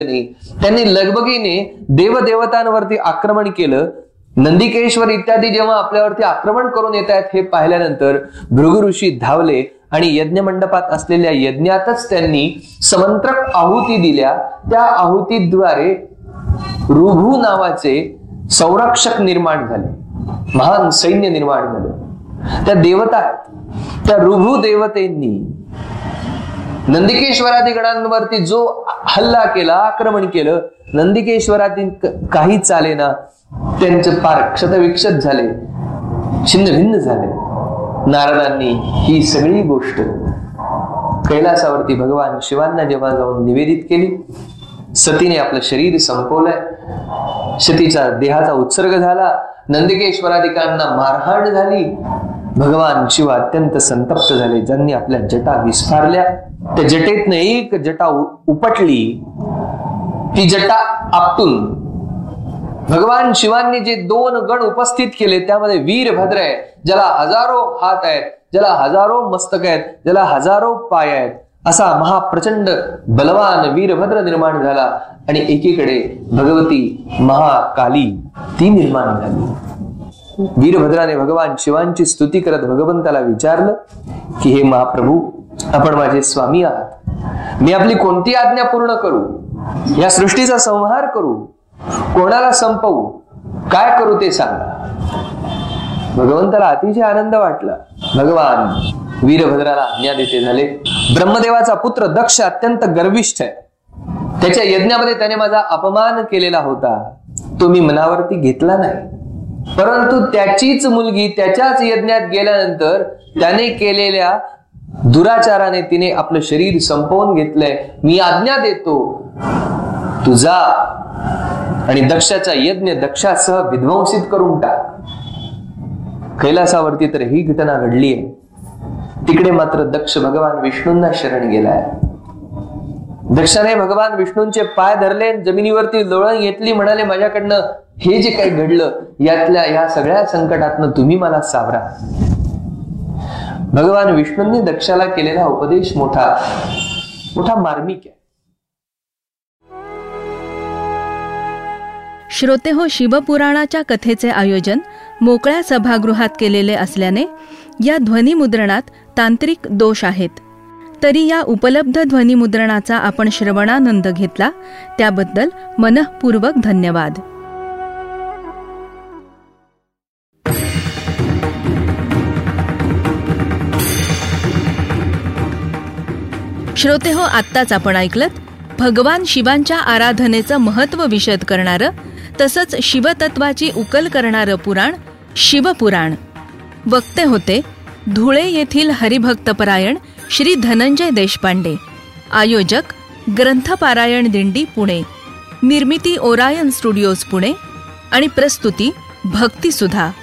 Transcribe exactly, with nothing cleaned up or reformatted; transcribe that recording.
नाही. त्यांनी लगबगीने देवदेवतांवरती आक्रमण केलं. नंदिकेश्वर इत्यादी जेव्हा आपल्यावरती आक्रमण करून येत आहेत हे पाहिल्यानंतर भृगु ऋषी धावले आणि यज्ञ मंडपात असलेल्या यज्ञातच त्यांनी समंत्रक आहुती दिल्या. त्या आहुतीद्वारे ऋभू नावाचे संरक्षक निर्माण झाले, महान सैन्य निर्माण झालं. त्या देवता आहेत. त्या ऋभू देवतेंनी नंदिकेश्वरादी गणांवरती जो हल्ला केला, आक्रमण केलं, नंदिकेश्वरादी काही चालेना, त्यांचे पार क्षतविक्षत झाले, छिन्न भिन्न झाले. नारदांनी ही सगळी गोष्ट कैलासावरती भगवान शिवांना जेव्हा जाऊन निवेदित केली, सतीने आपलं शरीर संपवलंय, सतीचा देहाचा उत्सर्ग झाला, नंदिकेश्वरादिकांना मारहाण झाली. भगवान शिव अत्यंत संतप्त झाले. ज्यांनी आपल्या जटा विस्फारल्या, त्या जटेतनं एक जटा उपटली, ती जटा आपटून भगवान शिवांनी जे दोन गण उपस्थित केले त्यामध्ये वीरभद्र आहे, ज्याला हजारो हात आहेत, ज्याला हजारो मस्तक आहेत, ज्याला हजारो पाय आहेत, असा महाप्रचंड बलवान वीरभद्र निर्माण झाला. आणि एकीकडे भगवती महाकाली ती निर्माण झाली. वीरभद्राने भगवान शिवांची स्तुती करत भगवंताला विचारलं की हे महाप्रभू, आपण माझे स्वामी आहात, मी आपली कोणती आज्ञा पूर्ण करू, या सृष्टीचा संहार करू, कोणाला संपवू, काय करू ते सांगा. भगवंताला अतिशय आनंद वाटला. भगवान वीरभद्राला आज्ञा देते झाले. ब्रह्मदेवाचा पुत्र दक्ष अत्यंत गर्विष्ठ आहे. त्याच्या यज्ञामध्ये त्याने माझा अपमान केलेला होता, तो मी मनावरती घेतला नाही. परंतु त्याचीच मुलगी त्याच्याच यज्ञात गेल्यानंतर त्याने केलेल्या दुराचाराने तिने आपलं शरीर संपवून घेतलंय. मी आज्ञा देतो, तू जा आणि दक्षाचा यज्ञ दक्षासह विध्वंसित करून टाक. कैलासावरती तर ही घटना घडली आहे. तिकडे मात्र दक्ष भगवान विष्णूंना शरण गेलाय. दक्षाने भगवान विष्णूंचे पाय धरले, जमिनीवरती लोळण घेतली, म्हणाले माझ्याकडनं हे जे काही घडलं यातल्या या सगळ्या संकटातनं तुम्ही मला सावरा. भगवान विष्णूंनी दक्षाला केलेला उपदेश मोठा मोठा मार्मिक आहे. श्रोतेहो, शिवपुराणाच्या कथेचे आयोजन मोकळ्या सभागृहात केलेले असल्याने या ध्वनिमुद्रणात तांत्रिक दोष आहेत. तरी या उपलब्ध ध्वनिमुद्रणाचा आपण श्रवणानंद घेतला त्याबद्दल मनःपूर्वक धन्यवाद. श्रोतेहो, आत्ताच आपण ऐकलत भगवान शिवांच्या आराधनेचं महत्त्व विशद करणारं तसंच शिवतत्वाची उकल करणारं पुराण शिवपुराण. वक्ते होते धुळे येथील हरिभक्तपरायण श्री धनंजय देशपांडे. आयोजक ग्रंथपारायण दिंडी पुणे. निर्मिती ओरायन स्टुडिओज पुणे आणि प्रस्तुती भक्तिसुधा.